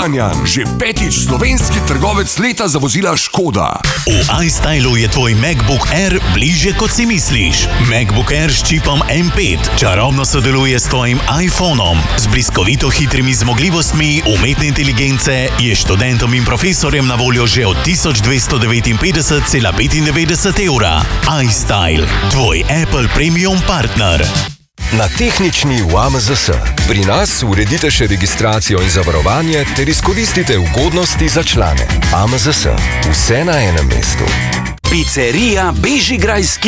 Kranjan, že 5. slovenski trgovec leta za vozila Škoda. V iStylu je tvoj MacBook Air bližje, kot si misliš. MacBook Air s čipom M5 čarobno sodeluje s tvojim iPhonom. Z bliskovito hitrimi zmogljivostmi umetne inteligence je študentom in profesorjem na voljo že od 1259,95 evra. iStyle, tvoj Apple Premium partner. Na tehnični v AMZS. Pri nas uredite še registracijo in zavarovanje ter izkoristite ugodnosti za člane. AMZS. Vse na enem mestu. Pizzerija Bežigrajski.